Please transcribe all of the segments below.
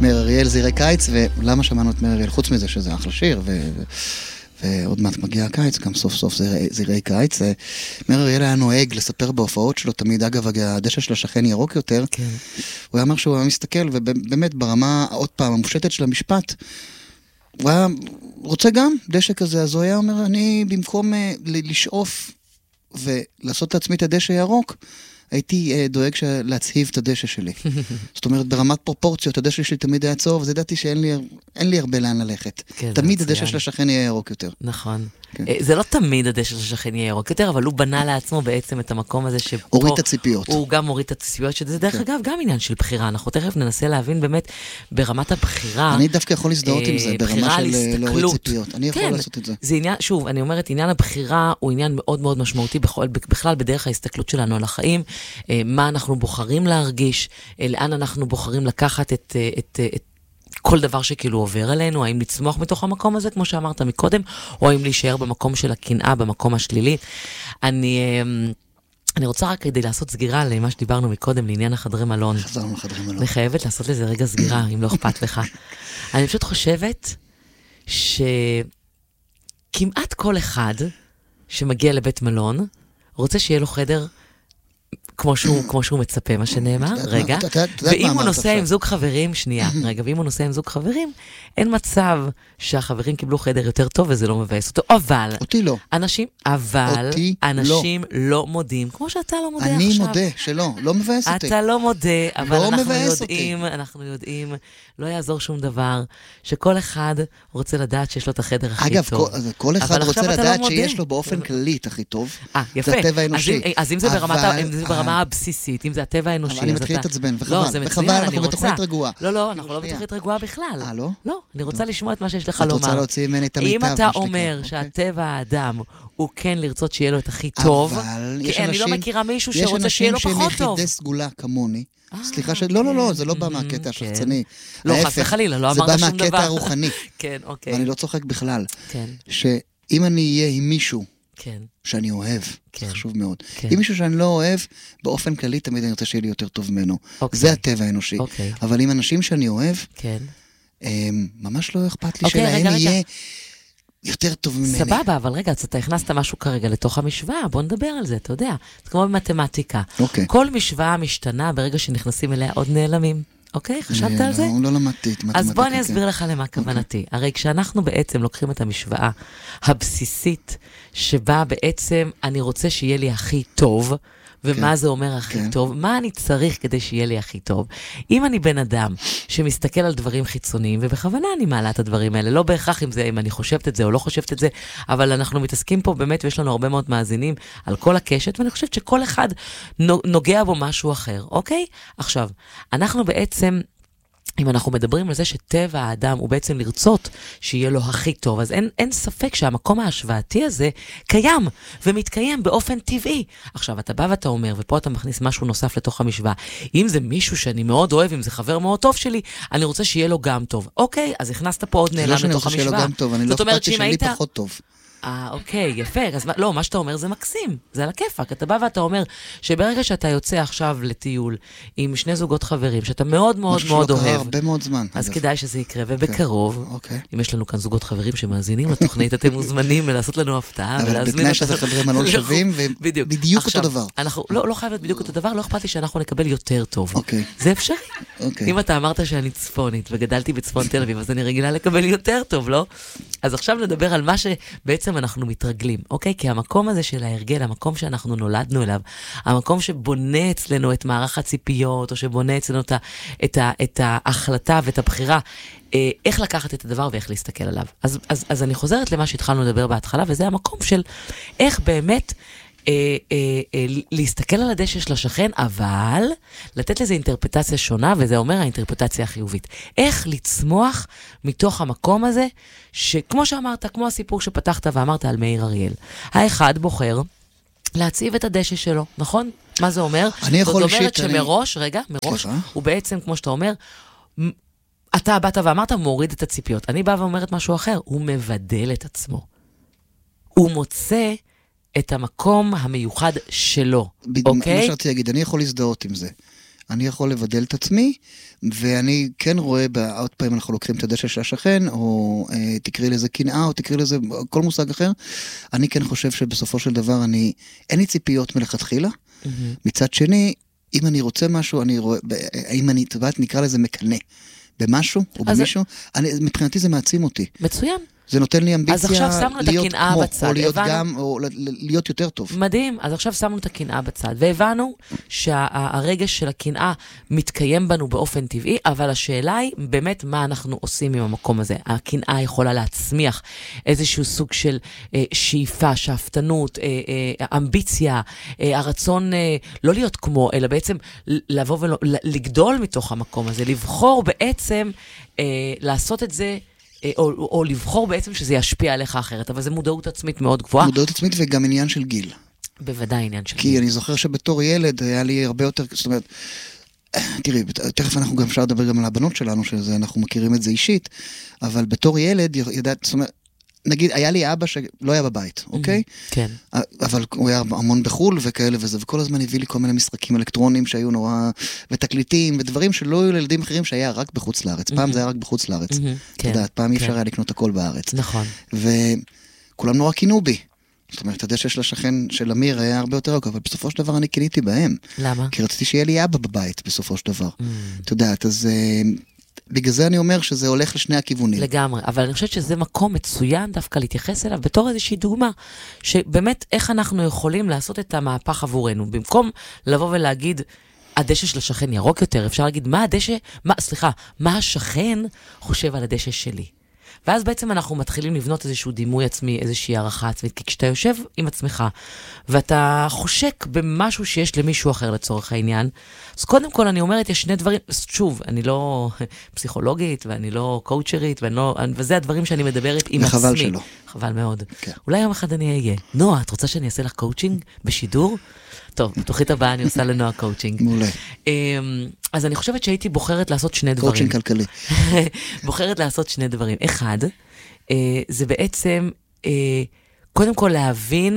מאיר אריאל זירי קיץ, ולמה שמענו את מאיר אריאל? חוץ מזה שזה אחלה שיר, ועוד מעט מגיע הקיץ, גם סוף סוף זירי קיץ. מאיר אריאל היה נוהג לספר בהופעות שלו, תמיד אגב הדשא של השכן ירוק יותר, כן. הוא היה אמר שהוא היה מסתכל, ובאמת ברמה, עוד פעם, המופשטת של המשפט, הוא היה רוצה גם דשא כזה, אז הוא היה אומר, אני במקום לשאוף ולעשות לעצמי את הדשא ירוק, הייתי דואג להצהיב את הדשא שלי. זאת אומרת, ברמת פרופורציות, הדשא שלי תמיד היה צהוב, אז ידעתי שאין לי הרבה לאן ללכת. תמיד הדשא של השכן יהיה ירוק יותר. נכון. זה לא תמיד הדשא של השכן יהיה ירוק יותר, אבל הוא בנה לעצמו בעצם את המקום הזה שפה... הוריד את הציפיות. הוא גם הוריד את הציפיות, שזה דרך אגב גם עניין של בחירה. אנחנו תכף ננסה להבין באמת ברמת הבחירה... אני דווקא יכול להזדהות עם זה, ברמה של להוריד ציפיות. אני יכול לעשות את זה. שוב, אני אומרת, עניין הבחירה הוא עניין מאוד מאוד משמעותי בכלל בדרך ההסתכלות שלנו על החיים, מה אנחנו בוחרים להרגיש, לאן אנחנו בוחרים לקחת את כל דבר שכאילו עובר עלינו, האם לצמוח מתוך המקום הזה, כמו שאמרת מקודם, או האם להישאר במקום של הקנאה, במקום השלילי. אני רוצה רק כדי לעשות סגירה למה שדיברנו מקודם, לעניין החדרי מלון. חזרנו לחדרי מלון. אני חייבת לעשות לזה רגע סגירה, אם לא אכפת לך. אני פשוט חושבת שכמעט כל אחד שמגיע לבית מלון, רוצה שיהיה לו חדר כמו שהוא מצפה, מה שנאמר, רגע. ואם הוא נוסע עם זוג חברים, שנייה, רגע, ואם הוא נוסע עם זוג חברים, אין מצב שהחברים קיבלו חדר יותר טוב, וזה לא מבאס אותו, אבל... אותי לא. אנשים לא מודים, כמו שאתה לא מודה עכשיו. אני מודה שלא, לא מבאס אותי. אתה לא מודה, אבל אנחנו יודעים, לא יעזור שום דבר, שכל אחד רוצה לדעת שיש לו את החדר הכי טוב. אגב, כל אחד רוצה לדעת שיש לו באופן כללי את הכי טוב. יפה. זה הטבע האנושי. אז אם זה ברמה הבסיסית, אם זה הטבע האנושי. אני מתחיל להתעצבן, וחבל, אנחנו בתוכנית רגועה. לא, אנחנו לא בתוכנית רגועה בכלל. לא? לא, אני רוצה לשמוע את מה שיש לך לומר. את רוצה להוציא ממני את המיטב. אם אתה אומר שהטבע האדם הוא כן לרצות שיהיה לו את הכי טוב, כי אני לא מכירה מישהו שרוצה שיהיה לו פחות טוב. יש אנשים שהם יחידי סגולה כמוני. סליחה לא, זה לא בא מהקטע השחצני. לא, חס וחלילה, לא אמרת שום דבר. זה בא מהקטע הרוחני. כן, אוקיי. ואני לא צוחק בכלל. שאם אני אהיה עם מישהו כן. שאני אוהב, זה חשוב מאוד. אם מישהו שאני לא אוהב, באופן כללי תמיד אני רוצה שיהיה לי יותר טוב ממנו. זה הטבע האנושי. אבל עם אנשים שאני אוהב, ממש לא אכפת לי שלהם יהיה יותר טוב ממני. סבבה, אבל רגע, אתה הכנסת משהו כרגע לתוך המשוואה, בוא נדבר על זה, אתה יודע. זה כמו במתמטיקה. כל משוואה משתנה ברגע שנכנסים אליה עוד נעלמים. אוקיי? חשבת על זה? לא למדתי את מתמטיקה. אז בוא אני אסביר לך למה כוונתי. הרי כשאנחנו בעצם לוקחים את המשוואה הבסיסית, שבה בעצם אני רוצה שיהיה לי הכי טוב, ומה זה אומר הכי טוב, מה אני צריך כדי שיהיה לי הכי טוב. אם אני בן אדם שמסתכל על דברים חיצוניים, ובכוונה אני מעלה את הדברים האלה, לא בהכרח אם אני חושבת את זה או לא חושבת את זה, אבל אנחנו מתעסקים פה באמת, ויש לנו הרבה מאוד מאזינים על כל הקשת, ואני חושבת שכל אחד נוגע בו משהו אחר, אוקיי? עכשיו, אנחנו בעצם... אם אנחנו מדברים על זה שטבע האדם הוא בעצם לרצות שיהיה לו הכי טוב, אז אין ספק שהמקום ההשוואתי הזה קיים ומתקיים באופן טבעי. עכשיו, אתה בא ואתה אומר, ופה אתה מכניס משהו נוסף לתוך המשוואה, אם זה מישהו שאני מאוד אוהב, אם זה חבר מאוד טוב שלי, אני רוצה שיהיה לו גם טוב. אוקיי, אז הכנסת פה עוד נעלם לתוך המשוואה. זה לא שאני רוצה שיהיה לו גם טוב, אני לא אכפת שלי פחות טוב. אוקיי, יפה. אז לא, מה שאתה אומר זה מקסים. זה על הכיפק. אתה בא ואתה אומר שברגע שאתה יוצא עכשיו לטיול עם שני זוגות חברים, שאתה מאוד מאוד מאוד אוהב. הרבה מאוד זמן. אז כדאי שזה יקרה. ובקרוב, אם יש לנו כאן זוגות חברים שמאזינים לתוכנית, אתם מוזמנים לעשות לנו הפתעה. אבל בתנאי שזה חברים מלון שווים, ובדיוק אותו דבר. לא חייב להיות בדיוק אותו דבר, לא אכפת לי שאנחנו נקבל יותר טוב. זה אפשרי. אם אתה אמרת שאני צפונית וגדלתי בצפון תל אביב, אז אני רגילה לקבל יותר טוב, לא? אז עכשיו נדבר על מה שבעצם אנחנו מתרגלים, אוקיי? כי המקום הזה של ההרגל, המקום שאנחנו נולדנו אליו, המקום שבונה אצלנו את מערך הציפיות, או שבונה אצלנו את ההחלטה ואת הבחירה, איך לקחת את הדבר ואיך להסתכל עליו. אז אני חוזרת למה שהתחלנו לדבר בהתחלה, וזה המקום של איך באמת להסתכל על הדשא של השכן, אבל לתת לזה אינטרפטציה שונה, וזה אומר האינטרפטציה החיובית. איך לצמוח מתוך המקום הזה, שכמו שאמרת, כמו הסיפור שפתחת ואמרת על מאיר אריאל, האחד בוחר להציב את הדשא שלו, נכון? מה זה אומר? זאת אומרת שמראש, מראש, הוא בעצם, כמו שאתה אומר, אתה באת ואמרת, מוריד את הציפיות. אני בא ואומרת משהו אחר, הוא מבדל את עצמו. הוא מוצא את המקום המיוחד שלו, אוקיי? מה שרציתי להגיד, אני יכול להזדהות עם זה. אני יכול לבדל את עצמי, ואני כן רואה, עוד פעם אנחנו לוקחים את הדשא של השכן, או תקראי לזה קנאה, או תקראי לזה כל מושג אחר, אני כן חושב שבסופו של דבר אין לי ציפיות מלכתחילה, מצד שני, אם אני רוצה משהו, אם אני נקרא לזה מקנה, במשהו או במישהו, מבחינתי זה מעצים אותי. מצוין. זה נותן לי אמביציה אז עכשיו שמנו את הקנאה בצד. או להיות גם, או להיות יותר טוב. מדהים. אז עכשיו שמנו את הקנאה בצד. והבנו שהרגש של הקנאה מתקיים בנו באופן טבעי, אבל השאלה היא באמת מה אנחנו עושים עם המקום הזה. הקנאה יכולה להצמיח איזשהו סוג של שאיפה, שאפתנות, אמביציה, הרצון לא להיות כמו, אלא בעצם לבוא ולגדול מתוך המקום הזה, לבחור בעצם לעשות את זה, או לבחור בעצם שזה ישפיע עליך אחרת, אבל זה מודעות עצמית מאוד גבוהה. מודעות עצמית וגם עניין של גיל. בוודאי עניין של גיל. כי אני זוכר שבתור ילד היה לי הרבה יותר, זאת אומרת, תראי, תכף אנחנו גם אפשר לדבר גם על הבנות שלנו, שזה אנחנו מכירים את זה אישית, אבל בתור ילד ידעת, זאת אומרת, נגיד, היה לי אבא שלא היה בבית, אוקיי? כן. אבל הוא היה המון בחול וכאלה וזה, וכל הזמן הביא לי כל מיני משחקים אלקטרונים שהיו נורא, ותקליטים, ודברים שלא היו לילדים אחרים שהיה רק בחוץ לארץ. פעם זה היה רק בחוץ לארץ. אתה יודעת, פעם אי אפשר היה לקנות הכל בארץ. נכון. וכולם נורא קינו בי. זאת אומרת, הדשא של השכן של אמיר היה הרבה יותר רוק, אבל בסופו של דבר אני קיניתי בהם. למה? כי רציתי שיהיה לי אבא בבית בסופו של דבר. אתה יודעת, אז בגלל זה אני אומר שזה הולך לשני הכיוונים. לגמרי, אבל אני חושבת שזה מקום מצוין דווקא להתייחס אליו בתור איזושהי דוגמה, שבאמת איך אנחנו יכולים לעשות את המהפך עבורנו. במקום לבוא ולהגיד, הדשא של השכן ירוק יותר, אפשר להגיד, מה השכן חושב על הדשא שלי? ואז בעצם אנחנו מתחילים לבנות איזשהו דימוי עצמי, איזושהי הערכה עצמית, כי כשאתה יושב עם עצמך, ואתה חושק במשהו שיש למישהו אחר לצורך העניין, אז קודם כל אני אומרת, יש שני דברים, שוב, אני לא פסיכולוגית, ואני לא קואוצ'רית, וזה הדברים שאני מדברת עם עצמי. וחבל שלא. חבל מאוד. כן. אולי יום אחד אני אהיה. נועה, את רוצה שאני אעשה לך קואוצ'ינג בשידור? טוב, בתוכנית הבאה אני עושה לנועה קואוצ'ינג. מעולה. אז אני חושבת שהייתי בוחרת לעשות שני דברים. קואוצ'ינג כלכלי. בוחרת לעשות שני דברים. אחד, זה בעצם, קודם כל להבין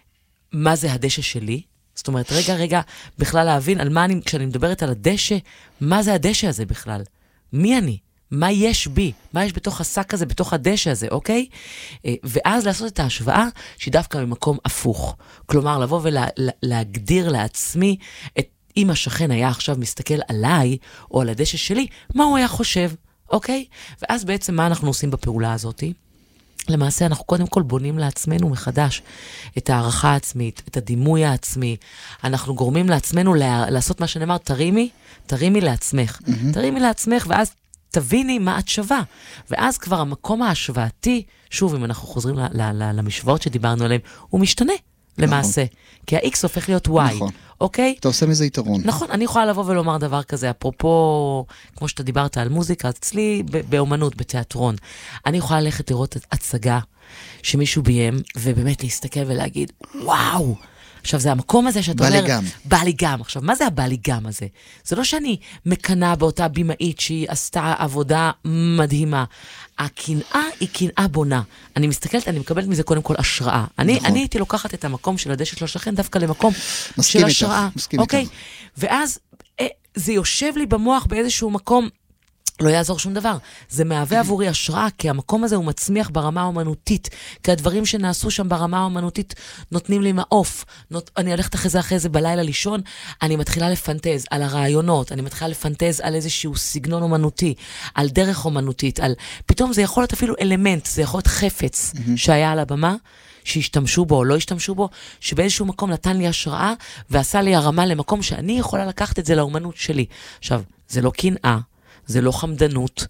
מה זה הדשא שלי. זאת אומרת, רגע, בכלל להבין על מה כשאני מדברת על הדשא, מה זה הדשא הזה בכלל? מי אני? מה יש בי? מה יש בתוך השק הזה, בתוך הדשא הזה, אוקיי? ואז לעשות את ההשוואה שהיא דווקא ממקום הפוך. כלומר, לבוא ולהגדיר לעצמי אם השכן היה עכשיו מסתכל עליי או על הדשא שלי, מה הוא היה חושב, אוקיי? ואז בעצם מה אנחנו עושים בפעולה הזאת? למעשה אנחנו קודם כל בונים לעצמנו מחדש את הערכה העצמית, את הדימוי העצמי. אנחנו גורמים לעצמנו לעשות מה שנאמר, תרימי לעצמך. תרימי לעצמך ואז תביני מה את שווה. ואז כבר המקום ההשוואתי, שוב, אם אנחנו חוזרים למשוואות שדיברנו עליהן, הוא משתנה למעשה. כי ה-X הופך להיות Y. נכון. אוקיי? אתה עושה מזה יתרון. נכון, אני יכולה לבוא ולומר דבר כזה, אפרופו, כמו שאתה דיברת על מוזיקה, אצלי באומנות, בתיאטרון, אני יכולה ללכת לראות הצגה שמישהו ביים, ובאמת להסתכל ולהגיד, וואו! עכשיו, זה המקום הזה שאתה אומר, בא לי גם. עכשיו, מה זה הבא לי גם הזה? זה לא שאני מקנה באותה בימאית שהיא עשתה עבודה מדהימה. הקנאה היא קנאה בונה. אני מסתכלת, אני מקבלת מזה קודם כל השראה. אני הייתי לוקחת את המקום של הדשא של השכן דווקא למקום של השראה. אוקיי? ואז זה יושב לי במוח באיזשהו מקום, לא יעזור שום דבר. זה מהווה עבורי השראה, כי המקום הזה הוא מצמיח ברמה האומנותית, כי הדברים שנעשו שם ברמה האומנותית נותנים לי מעוף. אני הולכת אחרי זה בלילה לישון, אני מתחילה לפנטז על הרעיונות, אני מתחילה לפנטז על איזשהו סגנון אומנותי, על דרך אומנותית, פתאום זה יכול להיות אפילו אלמנט, זה יכול להיות חפץ שהיה על הבמה, שהשתמשו בו או לא השתמשו בו, שבאיזשהו מקום נתן לי השראה, ועשה לי הרמה למקום שאני יכולה לקחת את זה לאומנות שלי. עכשיו, זה לא קנאה, זה לא חמדנות,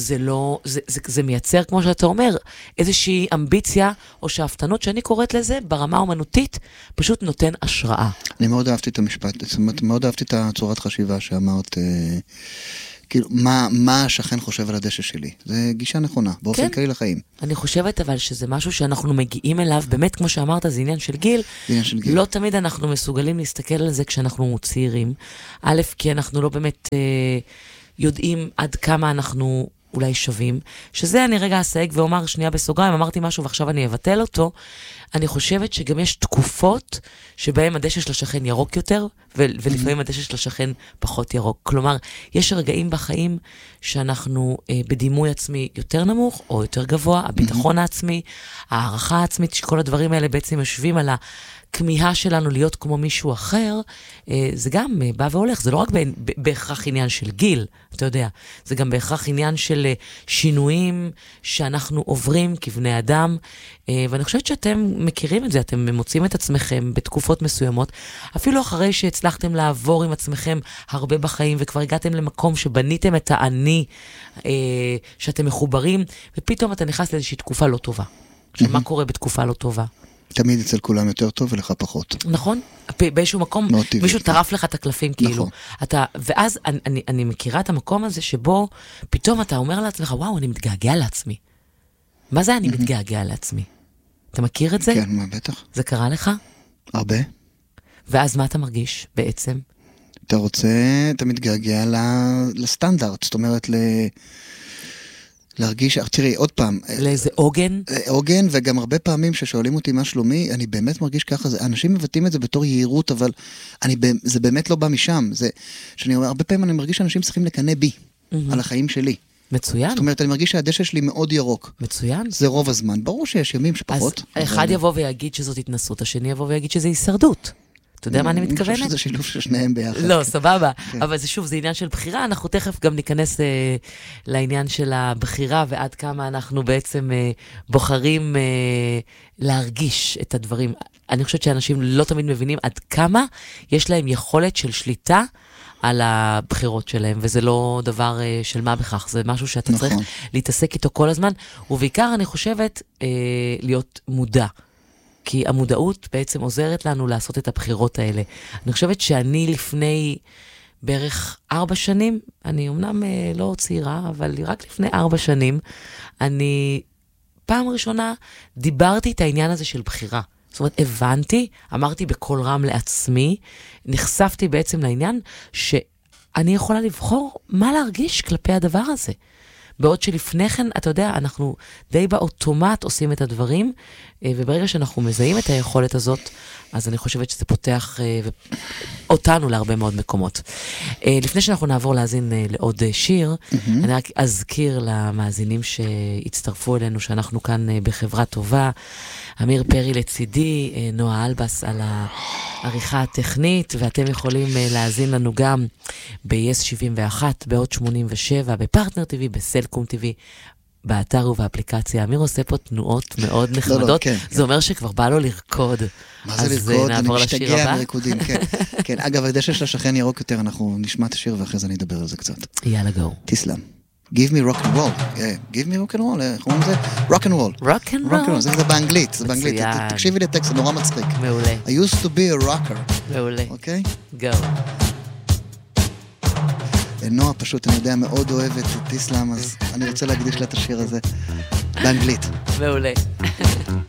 זה מייצר, כמו שאתה אומר, איזושהי אמביציה או שאפתנות שאני קוראת לזה, ברמה האומנותית, פשוט נותן השראה. אני מאוד אהבתי את המשפט, זאת אומרת, מאוד אהבתי את הצורת חשיבה שאמרת, כאילו, מה השכן חושב על הדשא שלי? זה גישה נכונה, באופן כלי לחיים. אני חושבת אבל שזה משהו שאנחנו מגיעים אליו, באמת כמו שאמרת, זה עניין של גיל. לא תמיד אנחנו מסוגלים להסתכל על זה כשאנחנו צעירים. א', כי אנחנו לא באמת יודעים עד כמה אנחנו אולי שווים, שזה אני רגע אסייג ואומר שנייה בסוגריים, אמרתי משהו ועכשיו אני אבטל אותו, אני חושבת שגם יש תקופות שבהם הדשא של השכן ירוק יותר, ולפעמים הדשא של השכן פחות ירוק. כלומר, יש רגעים בחיים שאנחנו בדימוי עצמי יותר נמוך או יותר גבוה, הביטחון העצמי, הערכה העצמית, שכל הדברים האלה בעצם יושבים על הכמיהה שלנו להיות כמו מישהו אחר, זה גם בא והולך, זה לא רק בהכרח עניין של גיל, אתה יודע, זה גם בהכרח עניין של שינויים שאנחנו עוברים כבני אדם, ואני חושבת שאתם מכירים את זה, אתם מוצאים את עצמכם בתקופות מסוימות, אפילו אחרי שהצלחתם לעבור עם עצמכם הרבה בחיים, וכבר הגעתם למקום שבניתם את האני, שאתם מחוברים, ופתאום אתה נכנס לאיזושהי תקופה לא טובה. עכשיו, מה קורה בתקופה לא טובה? תמיד אצל כולם יותר טוב ולך פחות. נכון? באיזשהו מקום, מישהו טרף לך את הקלפים כאילו. ואז אני מכירה את המקום הזה שבו פתאום אתה אומר לעצמך, וואו, אני מתגעגע לעצמי. מה זה אני מתגעגע לעצמי? אתה מכיר את זה? כן, מה, בטח. זה קרה לך? הרבה. ואז מה אתה מרגיש בעצם? אתה מתגעגע לסטנדרט, זאת אומרת להרגיש, תראי, עוד פעם. לאיזה עוגן? עוגן, וגם הרבה פעמים ששואלים אותי מה שלומי, אני באמת מרגיש ככה, אנשים מבטאים את זה בתור יהירות, אבל זה באמת לא בא משם. שאני אומר, הרבה פעמים אני מרגיש שאנשים צריכים לקנא בי, על החיים שלי. מצוין. זאת אומרת, אני מרגיש שהדשא שלי מאוד ירוק. מצוין. זה רוב הזמן. ברור שיש ימים שפחות. אז אחד יבוא ויגיד שזאת התנסות, השני יבוא ויגיד שזה הישרדות. אתה יודע מה אני מתכוונת? אני חושב שזה שילוב של שניהם ביחד. לא, סבבה. אבל זה שוב, זה עניין של בחירה. אנחנו תכף גם ניכנס לעניין של הבחירה, ועד כמה אנחנו בעצם בוחרים להרגיש את הדברים. אני חושבת שאנשים לא תמיד מבינים עד כמה יש להם יכולת של שליטה על הבחירות שלהם, וזה לא דבר של מה בכך, זה משהו שאתה צריך להתעסק איתו כל הזמן, ובעיקר אני חושבת להיות מודע. כי המודעות בעצם עוזרת לנו לעשות את הבחירות האלה. אני חושבת שאני לפני בערך 4 שנים, אני אמנם לא צעירה, אבל רק לפני 4 שנים, אני פעם ראשונה דיברתי את העניין הזה של בחירה. זאת אומרת, הבנתי, אמרתי בקול רם לעצמי, נחשפתי בעצם לעניין שאני יכולה לבחור מה להרגיש כלפי הדבר הזה. בעוד שלפני כן, אתה יודע, אנחנו די באוטומט עושים את הדברים, וברגע שאנחנו מזהים את היכולת הזאת, אז אני חושבת שזה פותח אותנו להרבה מאוד מקומות. לפני שאנחנו נעבור להאזין לעוד שיר, אני רק אזכיר למאזינים שהצטרפו אלינו, שאנחנו כאן בחברה טובה, אמיר פרי לצידי, נועה אלבס על העריכה הטכנית, ואתם יכולים להאזין לנו גם ב-YES 71, בעוד 87, בפרטנר TV, בסלקום TV, באתר ובאפליקציה. אמיר עושה פה תנועות מאוד נחמדות, זה אומר שכבר בא לו לרקוד. מה זה לרקוד? אני משתגע מריקודים, כן. אגב, הדשא של השכן ירוק יותר, אנחנו נשמע את השיר ואחרי זה אני אדבר על זה קצת. יאללה, גו. תסלם. Give me rock and roll. Give me rock and roll. איך אומרים זה? rock and roll. rock and roll. זה באנגלית. תקשיבי לטקסט, זה נורא מצחיק. מעולה. I used to be a rocker. מעולה. אוקיי? גו. נועה פשוט, אני יודע, מאוד אוהבת את תסלם, אז אני רוצה להקדיש לה את השיר הזה באנגלית. מעולה.